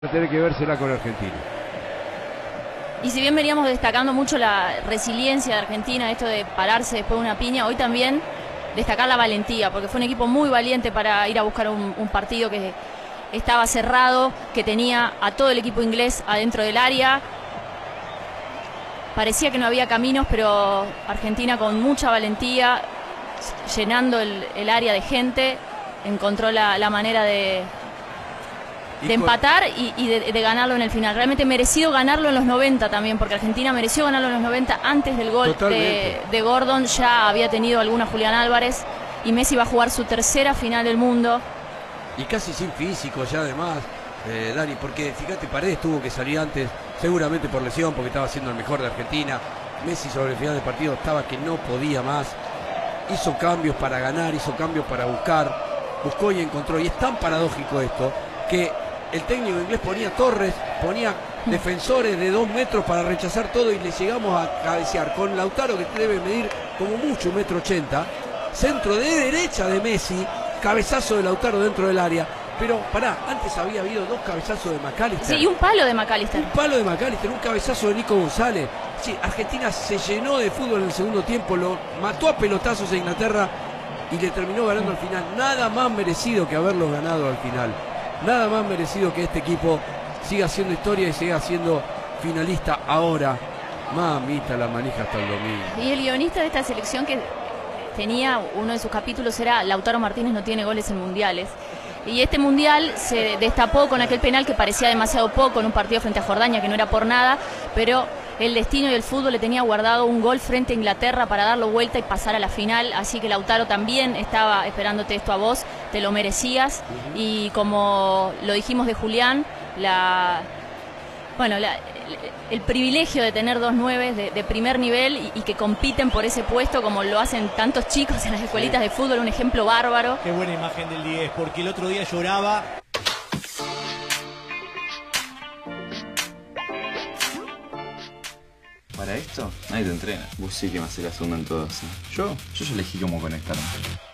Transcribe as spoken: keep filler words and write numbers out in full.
Tiene que vérsela con Argentina. Y si bien veníamos destacando mucho la resiliencia de Argentina, esto de pararse después de una piña, hoy también destacar la valentía, porque fue un equipo muy valiente para ir a buscar un, un partido que estaba cerrado, que tenía a todo el equipo inglés adentro del área. Parecía que no había caminos, pero Argentina con mucha valentía, llenando el, el área de gente, encontró la, la manera de... de empatar y, y de, de ganarlo en el final. Realmente merecido ganarlo en los noventa también, porque Argentina mereció ganarlo en los noventa antes del gol de, de Gordon. Ya había tenido alguna Julián Álvarez y Messi va a jugar su tercera final del mundo. Y casi sin físico ya además, eh, Dani, porque fíjate, Paredes tuvo que salir antes, seguramente por lesión, porque estaba siendo el mejor de Argentina. Messi sobre el final del partido estaba que no podía más. Hizo cambios para ganar, hizo cambios para buscar, buscó y encontró. Y es tan paradójico esto, que el técnico inglés ponía torres, ponía defensores de dos metros para rechazar todo y le llegamos a cabecear con Lautaro, que debe medir como mucho un metro ochenta, centro de derecha de Messi, cabezazo de Lautaro dentro del área. Pero pará, antes había habido dos cabezazos de McAllister. Sí, y un palo de McAllister. Un palo de McAllister, un cabezazo de Nico González. Sí, Argentina se llenó de fútbol en el segundo tiempo, lo mató a pelotazos a Inglaterra y le terminó ganando al final. Nada más merecido que haberlo ganado al final. Nada más merecido que este equipo siga haciendo historia y siga siendo finalista ahora. Mamita, la manija hasta el domingo. Y el guionista de esta selección, que tenía uno de sus capítulos, era Lautaro Martínez no tiene goles en mundiales. Y este mundial se destapó con aquel penal que parecía demasiado poco en un partido frente a Jordania, que no era por nada, pero el destino y el fútbol le tenía guardado un gol frente a Inglaterra para darlo vuelta y pasar a la final. Así que Lautaro también estaba esperándote esto a vos, te lo merecías. Uh-huh. Y como lo dijimos de Julián, la, bueno, la, el privilegio de tener dos nueves de, de primer nivel y, y que compiten por ese puesto como lo hacen tantos chicos en las escuelitas sí. de fútbol, un ejemplo bárbaro. Qué buena imagen del diez, porque el otro día lloraba. Para esto, nadie te entrena. Vos sí que me haces la segunda en todo eso. ¿Yo? Yo ya elegí cómo conectarme.